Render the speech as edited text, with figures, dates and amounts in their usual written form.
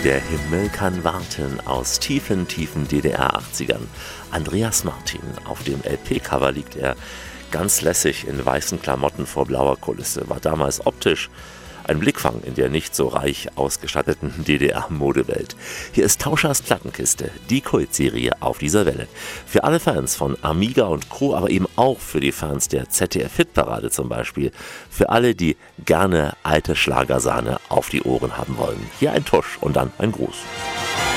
Der Himmel kann warten aus tiefen DDR-80ern. Andreas Martin, auf dem LP-Cover liegt er ganz lässig in weißen Klamotten vor blauer Kulisse, war damals optisch ein Blickfang in der nicht so reich ausgestatteten DDR-Modewelt. Hier ist Tauschers Plattenkiste, die Kultserie auf dieser Welle. Für alle Fans von Amiga und Co., aber eben auch für die Fans der ZDF-Hitparade zum Beispiel. Für alle, die gerne alte Schlagersahne auf die Ohren haben wollen. Hier ein Tusch und dann ein Gruß.